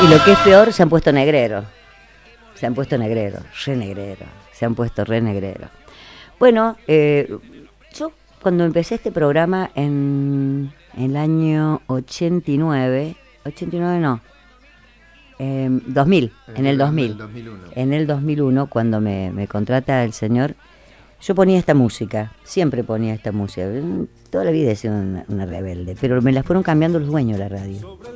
Y lo que es peor, se han puesto negreros. Se han puesto negreros, re negreros. Se han puesto re negreros. Bueno, yo cuando empecé este programa en el año 89 no, 2000, en el 2000. En el 2001, cuando me contrata el señor, yo ponía esta música, siempre ponía esta música. Toda la vida he sido una rebelde, pero me la fueron cambiando los dueños de la radio.